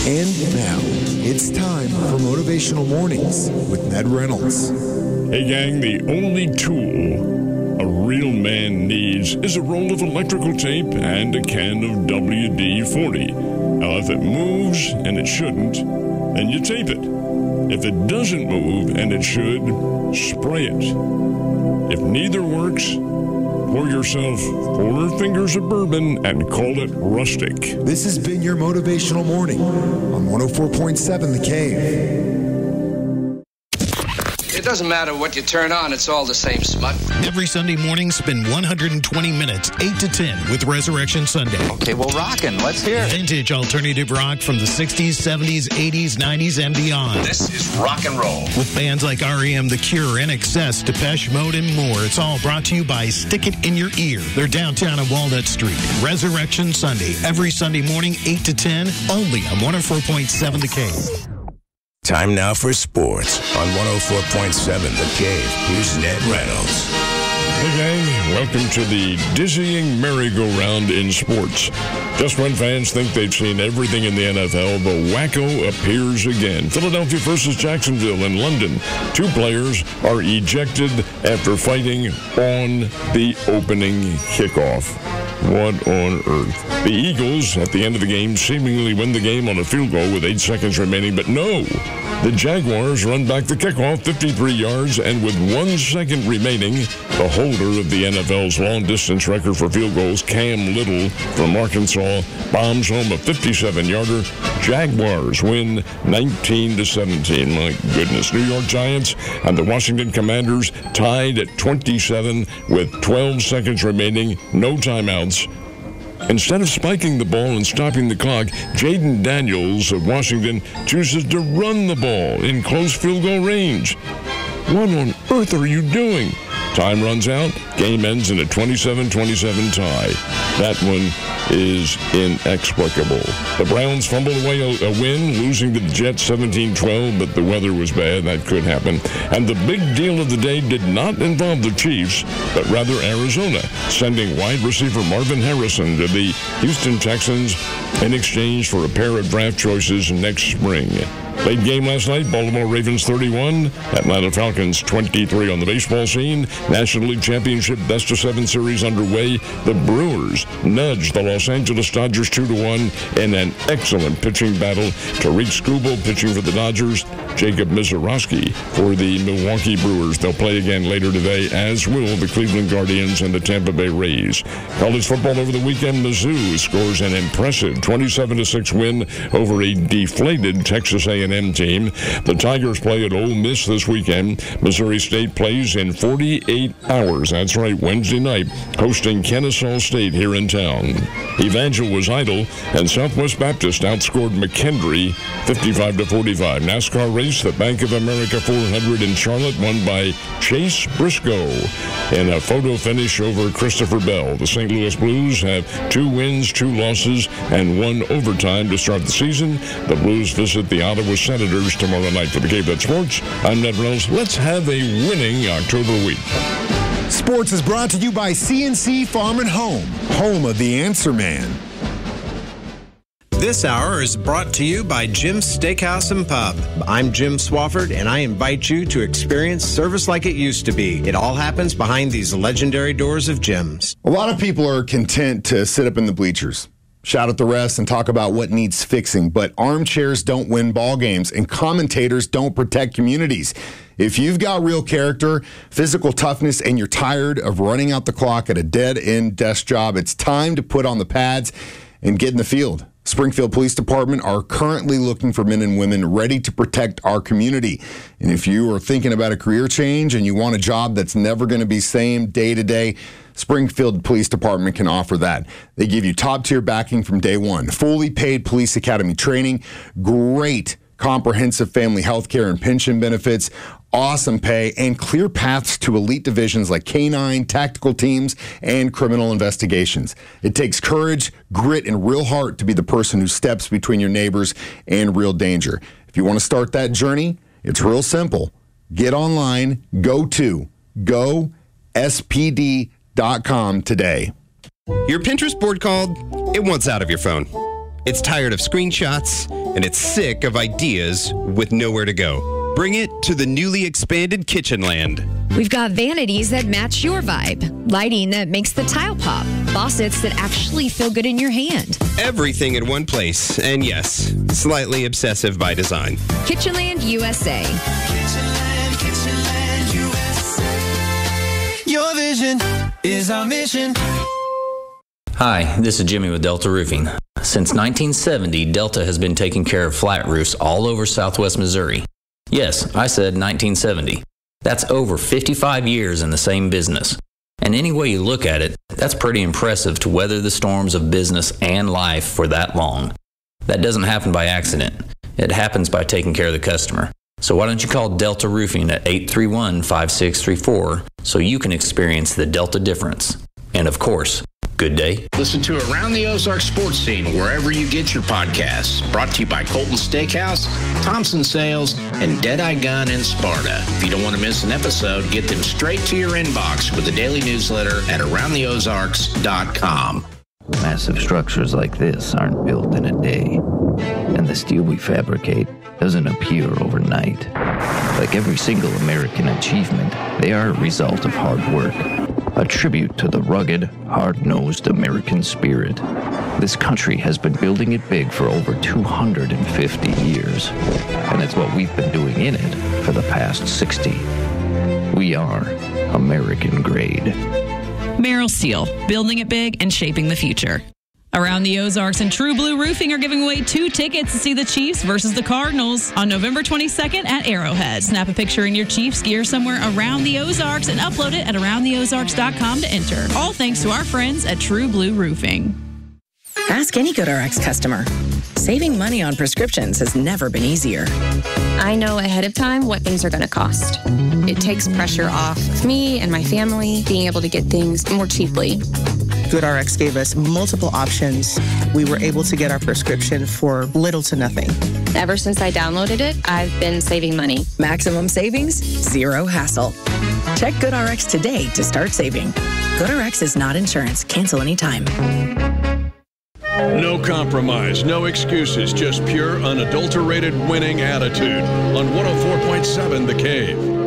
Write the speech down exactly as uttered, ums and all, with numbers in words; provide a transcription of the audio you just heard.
And now, it's time for Motivational Mornings with Ned Reynolds. Hey gang, the only tool a real man needs is a roll of electrical tape and a can of W D forty. Now if it moves and it shouldn't, then you tape it. If it doesn't move and it should, spray it. If neither works, pour yourself four fingers of bourbon and call it rustic. This has been your Motivational Morning on one oh four point seven The Cave. It doesn't matter what you turn on, it's all the same smut. Every Sunday morning, spend one hundred twenty minutes, eight to ten, with Resurrection Sunday. Okay, well, rockin'. Let's hear it. Vintage alternative rock from the sixties, seventies, eighties, nineties, and beyond. This is rock and roll. With bands like R E M, The Cure, N X S, Depeche Mode, and more. It's all brought to you by Stick It in Your Ear. They're downtown on Walnut Street. Resurrection Sunday, every Sunday morning, eight to ten, only on one oh four point seven The Cave. Time now for sports on one oh four point seven The Cave. Here's Ned Reynolds. Hey gang, welcome to the dizzying merry-go-round in sports. Just when fans think they've seen everything in the N F L, the wacko appears again. Philadelphia versus Jacksonville in London. Two players are ejected after fighting on the opening kickoff. What on earth? The Eagles, at the end of the game, seemingly win the game on a field goal with eight seconds remaining, but no. The Jaguars run back the kickoff fifty-three yards, and with one second remaining, the holder of the N F L's long-distance record for field goals, Cam Little from Arkansas, bombs home a fifty-seven-yarder. Jaguars win nineteen to seventeen. My goodness. New York Giants and the Washington Commanders tied at twenty-seven with twelve seconds remaining, no timeouts. Instead of spiking the ball and stopping the clock, Jaden Daniels of Washington chooses to run the ball in close field goal range. What on earth are you doing? Time runs out. Game ends in a twenty-seven twenty-seven tie. That one is inexplicable. The Browns fumbled away a, a win, losing to the Jets seventeen twelve, but the weather was bad. That could happen. And the big deal of the day did not involve the Chiefs, but rather Arizona, sending wide receiver Marvin Harrison to the Houston Texans in exchange for a pair of draft choices next spring. Late game last night, Baltimore Ravens thirty-one, Atlanta Falcons twenty-three on the baseball scene. National League Championship Best of Seven Series underway. The Brewers nudged the Los Angeles Dodgers two to one in an excellent pitching battle. Tariq Skubal pitching for the Dodgers, Jacob Misiorowski for the Milwaukee Brewers. They'll play again later today, as will the Cleveland Guardians and the Tampa Bay Rays. College football over the weekend, Mizzou scores an impressive twenty-seven to six win over a deflated Texas A and M team. The Tigers play at Ole Miss this weekend. Missouri State plays in forty-eight hours. That's right, Wednesday night, hosting Kennesaw State here in town. Evangel was idle, and Southwest Baptist outscored McKendree fifty-five to forty-five. NASCAR race, the Bank of America four hundred in Charlotte, won by Chase Briscoe in a photo finish over Christopher Bell. The Saint Louis Blues have two wins, two losses, and one overtime to start the season. The Blues visit the Ottawa Senators tomorrow night. For the Cape That Sports, I'm Ned Reynolds. Let's have a winning October week. Sports is brought to you by C N C Farm and Home, home of the Answer Man. This hour is brought to you by Jim's Steakhouse and Pub. I'm Jim Swafford, and I invite you to experience service like it used to be. It all happens behind these legendary doors of Jim's. A lot of people are content to sit up in the bleachers, shout at the refs, and talk about what needs fixing. But armchairs don't win ball games, and commentators don't protect communities. If you've got real character, physical toughness, and you're tired of running out the clock at a dead-end desk job, it's time to put on the pads and get in the field. Springfield Police Department are currently looking for men and women ready to protect our community. And if you are thinking about a career change and you want a job that's never going to be same day to day, Springfield Police Department can offer that. They give you top-tier backing from day one, fully paid police academy training, great comprehensive family health care and pension benefits, awesome pay, and clear paths to elite divisions like K nine, tactical teams, and criminal investigations. It takes courage, grit, and real heart to be the person who steps between your neighbors and real danger. If you want to start that journey, it's real simple. Get online, go to go S P D dot com today. Your Pinterest board called, it wants out of your phone. It's tired of screenshots, and it's sick of ideas with nowhere to go. Bring it to the newly expanded Kitchenland. We've got vanities that match your vibe, lighting that makes the tile pop, faucets that actually feel good in your hand. Everything in one place, and yes, slightly obsessive by design. Kitchenland U S A. Kitchenland, Kitchenland U S A. Your vision is our mission. Hi, this is Jimmy with Delta Roofing. Since nineteen seventy, Delta has been taking care of flat roofs all over southwest Missouri. Yes, I said nineteen seventy. That's over fifty-five years in the same business. And any way you look at it, that's pretty impressive to weather the storms of business and life for that long. That doesn't happen by accident. It happens by taking care of the customer. So why don't you call Delta Roofing at eight three one, five six three four so you can experience the Delta difference. And of course, good day. Listen to Around the Ozarks Sports Scene wherever you get your podcasts. Brought to you by Colton Steakhouse, Thompson Sales, and Deadeye Gun in Sparta. If you don't want to miss an episode, get them straight to your inbox with the daily newsletter at around the ozarks dot com. Massive structures like this aren't built in a day, and the steel we fabricate doesn't appear overnight. Like every single American achievement, they are a result of hard work. A tribute to the rugged, hard-nosed American spirit. This country has been building it big for over two hundred fifty years, and it's what we've been doing in it for the past sixty. We are American grade. Merrill Steel, building it big and shaping the future. Around the Ozarks and True Blue Roofing are giving away two tickets to see the Chiefs versus the Cardinals on November twenty-second at Arrowhead. Snap a picture in your Chiefs gear somewhere around the Ozarks and upload it at around the ozarks dot com to enter. All thanks to our friends at True Blue Roofing. Ask any GoodRx customer. Saving money on prescriptions has never been easier. I know ahead of time what things are going to cost. It takes pressure off of me and my family being able to get things more cheaply. GoodRx gave us multiple options. We were able to get our prescription for little to nothing. Ever since I downloaded it, I've been saving money. Maximum savings, zero hassle. Check GoodRx today to start saving. GoodRx is not insurance. Cancel anytime. No compromise, no excuses, just pure, unadulterated winning attitude on one oh four point seven The Cave.